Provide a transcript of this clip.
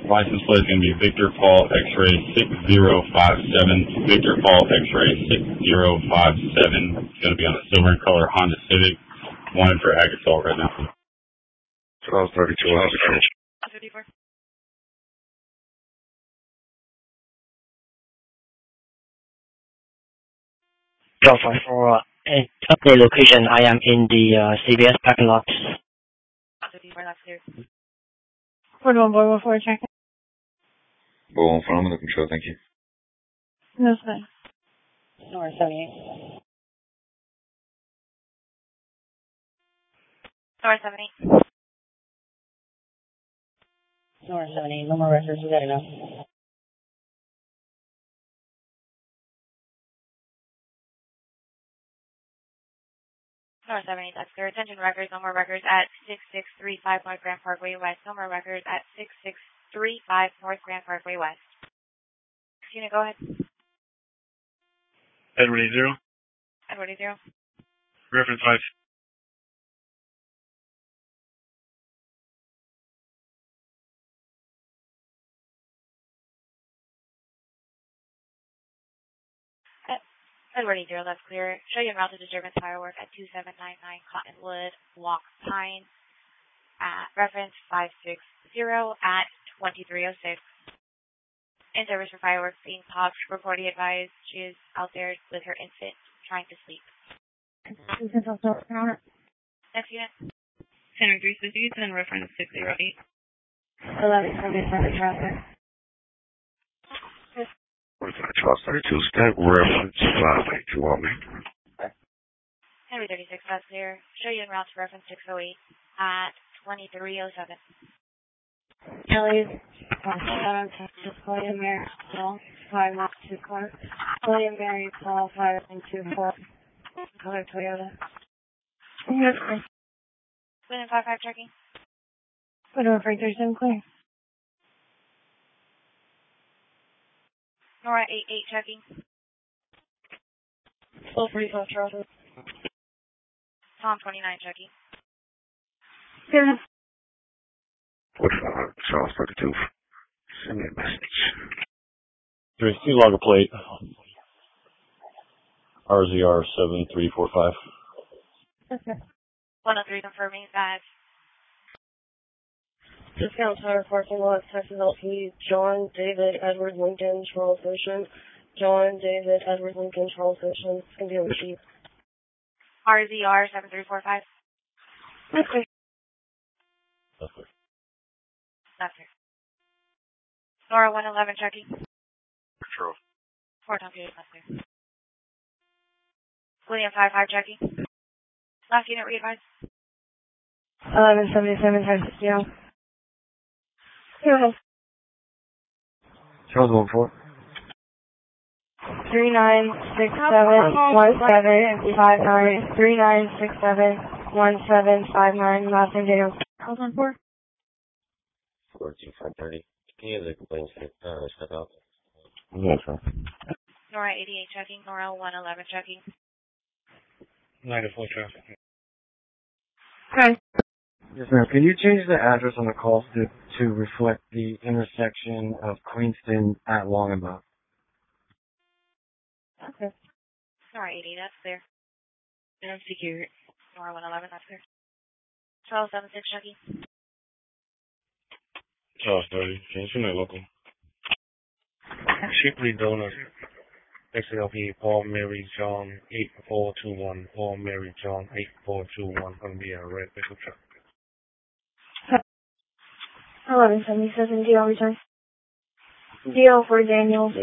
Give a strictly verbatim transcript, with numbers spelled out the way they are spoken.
License plate is going to be Victor Fall X-ray six zero five seven. Victor Fall X-ray six zero five seven. It's going to be on a silver and color Honda Civic. Wanted for ag assault right now. twelve thirty-two, how's it going? fifty-four. Delta for uh, update location. I am in the uh, C B S parking lot. fifty-four, that's clear. Port one, boy, one, four, check. Boy, one, four, I'm under control, thank you. That's fine. North seventy-eight. North seventy-eight. North seventy-eight. No more records. We got enough. North seventy-eight, that's clear. Attention records, no more records at six six three five North Grand Parkway West. No more records at six six three five North Grand Parkway West. Unit, go ahead. Edward eight zero. Edward eight zero. Reference five. Edward eight zero, that's clear. Show you en route to disturbance firework at two seven nine nine Cottonwood Walk Pine at reference five six zero at twenty-three oh six. In service for fireworks being popped. Reporting advised she is out there with her infant trying to sleep. Next unit. Center three sixty and reference six zero eight. eleven seventy-seven traffic. twelve thirty-two, step reference five eight, you want me? Henry thirty-six, that's clear. Show you en route to reference six oh eight at twenty-three oh seven. Kelly, seven, Texas, William Mary, Paul, five, Mark, two, car. William Mary, Paul, five, and two, four. Color Toyota. William five five checking. Port one, four, thirty-seven, clear. Nora eight eight checking. twelve forty-five, Charlton. Tom twenty-nine checking. Good. What, uh, twelve thirty-two, send me a message. three C log a plate. R Z R seven three four five. Okay. one oh three confirming that. Discount Tire Parking Lot, Texas L P, John David Edward Lincoln, Charles Ocean. John David Edward Lincoln, Charles Ocean. It's going to be a receipt. R Z R seven three four five. Okay. That's clear. That's it. Nora one eleven checking. Control. Four Tom eight, that's clear. William five five checking. Last unit re-advised. eleven seventy-seven, times zero. Here. Charles one four. Three nine six seven one seven five nine. Three nine six seven one seven five nine. Last name Daniel. Hold on for. fourteen five thirty. Can you have the complaints uh, step out? Yes, sir. Nora eighty-eight checking. Nora one eleven checking. ninety-four traffic. Okay. Yes, ma'am. Can you change the address on the call to, to reflect the intersection of Queenston at Longabouc? Okay. Nora eighty, that's clear. And secure. Nora one eleven, that's clear. twelve seventy-six checking. twelve thirty. Can you send me a local? Shipley Donut. X L P Paul Mary John eight four two one. Paul Mary John eight four two one. Gonna be a red pickup truck. eleven seventy-seven, D L return. D L for Daniel.